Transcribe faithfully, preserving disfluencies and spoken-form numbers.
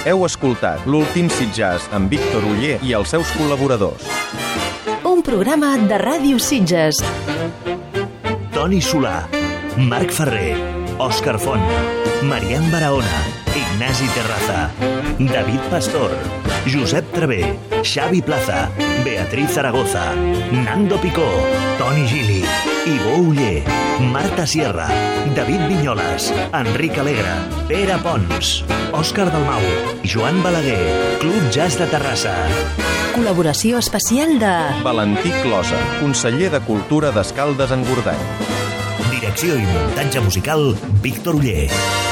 Heu escoltat l'últim Sitges amb Víctor Oller i els seus col·laboradors. Un programa de Ràdio Sitges. Toni Solà, Marc Ferrer, Òscar Font, Marian Barahona, Ignasi Terraza, David Pastor, Josep Travé, Xavi Plaza, Beatriz Zaragoza, Nando Picó, Toni Gili, Ivo Oller, Marta Sierra, David Vinyoles, Enric Alegre, Pere Pons, Òscar Dalmau, Joan Balaguer, Club Jazz de Terrassa. Col·laboració especial de Valentí Closa, conseller de Cultura d'Escaldes-Engordany. Direcció i muntatge musical, Víctor Oller.